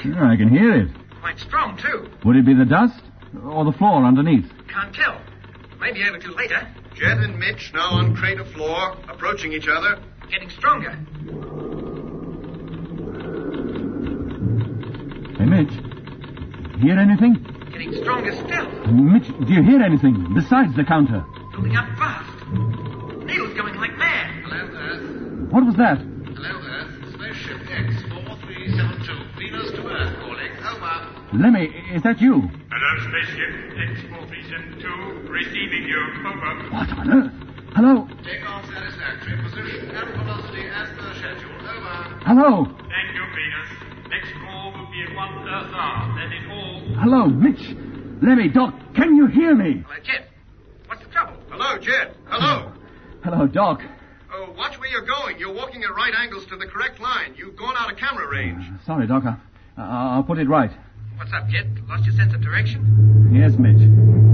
Yeah, I can hear it. Quite strong, too. Would it be the dust or the floor underneath? Can't tell. Maybe able to later. Jet and Mitch now on crater floor, approaching each other. Getting stronger. Hey, Mitch. Hear anything? Getting stronger still. Mitch, do you hear anything besides the counter? Building up fast. Needle's going like mad. Hello, Earth. What was that? Hello, Earth. Spaceship X-4372. Venus to Earth calling. Over. Lemmy, is that you? Hello, Spaceship X-4372. Receiving you. Over. What on earth? Hello? Takeoff satisfactory. Position and velocity as per schedule. Over. Hello? Thank you, Venus. Next call will be at 1 Earth hour. That is all. Hello, Mitch. Lemmy, Doc, can you hear me? Hello, Jet. What's the trouble? Hello, Jet. Hello. Hello, Doc. Oh, watch where you're going. You're walking at right angles to the correct line. You've gone out of camera range. Sorry, Doc. I'll put it right. What's up, Jet? Lost your sense of direction? Yes, Mitch.